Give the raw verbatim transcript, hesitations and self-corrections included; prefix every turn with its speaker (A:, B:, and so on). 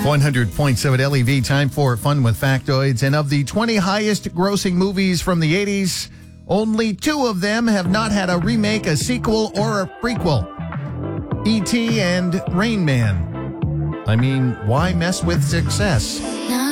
A: one hundred point seven L E V, time for Fun with Factoids. And of the twenty highest grossing movies from the eighties, only two of them have not had a remake, a sequel, or a prequel. E T and Rain Man. I mean, why mess with success?